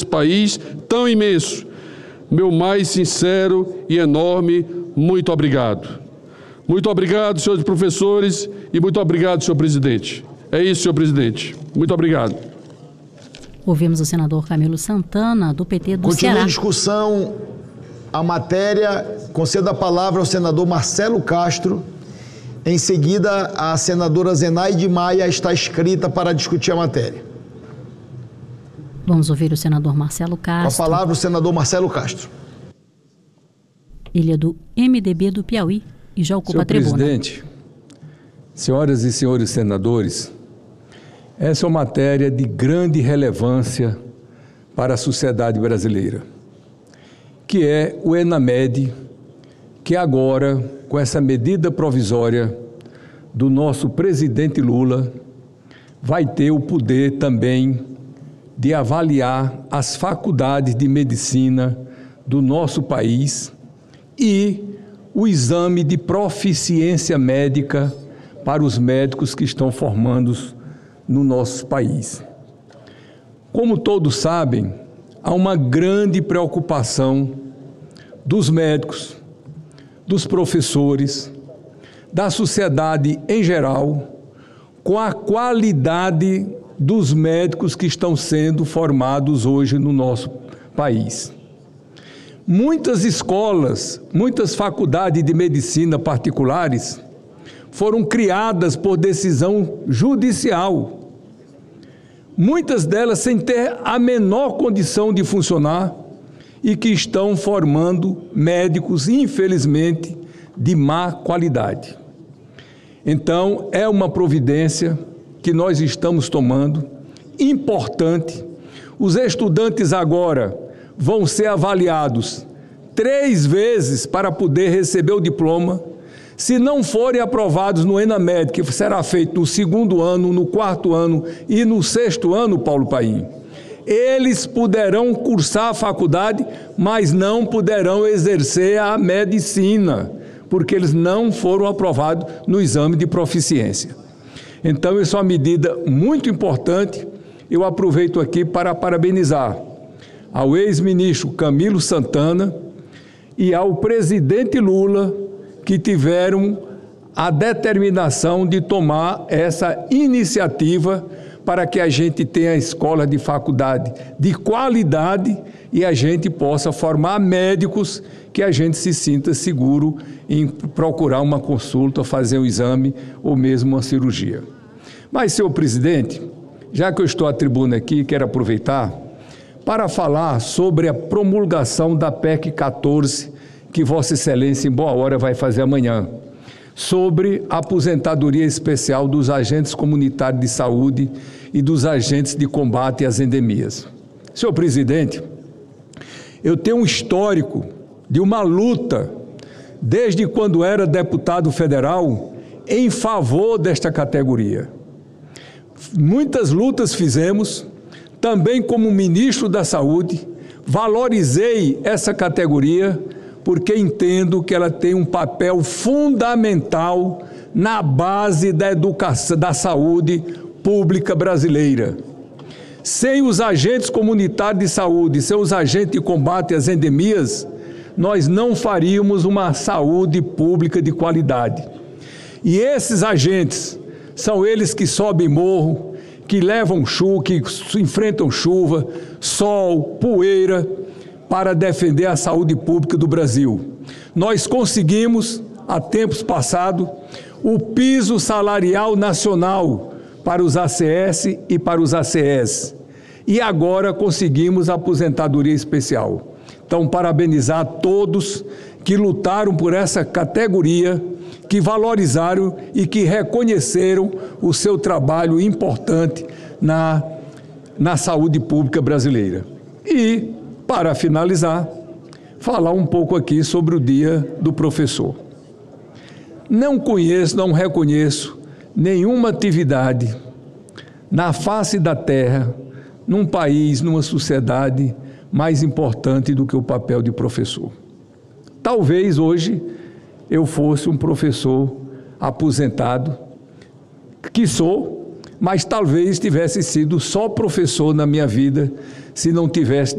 país tão imenso. Meu mais sincero e enorme muito obrigado. Muito obrigado, senhores professores, e muito obrigado, senhor presidente. É isso, senhor presidente. Muito obrigado. Ouvimos o senador Camilo Santana, do PT do Ceará. Continua a discussão, a matéria. Concedo a palavra ao senador Marcelo Castro. Em seguida, a senadora Zenaide Maia está inscrita para discutir a matéria. Vamos ouvir o senador Marcelo Castro. Com a palavra, o senador Marcelo Castro. Ele é do MDB do Piauí e já ocupa a tribuna. Senhor presidente, senhoras e senhores senadores, essa é uma matéria de grande relevância para a sociedade brasileira, que é o ENAMED, que agora, com essa medida provisória do nosso presidente Lula, vai ter o poder também de avaliar as faculdades de medicina do nosso país e o exame de proficiência médica para os médicos que estão formando no nosso país. Como todos sabem, há uma grande preocupação dos médicos, dos professores, da sociedade em geral, com a qualidade dos médicos que estão sendo formados hoje no nosso país. Muitas escolas, muitas faculdades de medicina particulares foram criadas por decisão judicial. Muitas delas sem ter a menor condição de funcionar e que estão formando médicos, infelizmente, de má qualidade. Então, é uma providência que nós estamos tomando, importante. Os estudantes agora vão ser avaliados 3 vezes para poder receber o diploma. Se não forem aprovados no ENAMED, que será feito no 2º ano, no 4º ano e no 6º ano, Paulo Paim, eles poderão cursar a faculdade, mas não poderão exercer a medicina, porque eles não foram aprovados no exame de proficiência. Então, isso é uma medida muito importante. Eu aproveito aqui para parabenizar ao ex-ministro Camilo Santana e ao presidente Lula, que tiveram a determinação de tomar essa iniciativa para que a gente tenha escola de faculdade de qualidade e a gente possa formar médicos que a gente se sinta seguro em procurar uma consulta, fazer um exame ou mesmo uma cirurgia. Mas, senhor presidente, já que eu estou à tribuna aqui, quero aproveitar para falar sobre a promulgação da PEC 14, que Vossa Excelência, em boa hora, vai fazer amanhã, sobre a aposentadoria especial dos agentes comunitários de saúde e dos agentes de combate às endemias. Senhor presidente, eu tenho um histórico de uma luta, desde quando era deputado federal, em favor desta categoria. Muitas lutas fizemos, também como ministro da Saúde, valorizei essa categoria porque entendo que ela tem um papel fundamental na base da educação, da saúde pública brasileira. Sem os agentes comunitários de saúde, sem os agentes de combate às endemias, nós não faríamos uma saúde pública de qualidade. E esses agentes são eles que sobem morro, que levam chuva, que enfrentam chuva, sol, poeira, para defender a saúde pública do Brasil. Nós conseguimos, há tempos passados, o piso salarial nacional para os ACS e para os ACS. E agora conseguimos a aposentadoria especial. Então, parabenizar a todos que lutaram por essa categoria, que valorizaram e que reconheceram o seu trabalho importante na saúde pública brasileira. E, para finalizar, falar um pouco aqui sobre o Dia do Professor. Não reconheço nenhuma atividade na face da terra, num país, numa sociedade mais importante do que o papel de professor. Talvez hoje eu fosse um professor aposentado, que sou, mas talvez tivesse sido só professor na minha vida, se não tivesse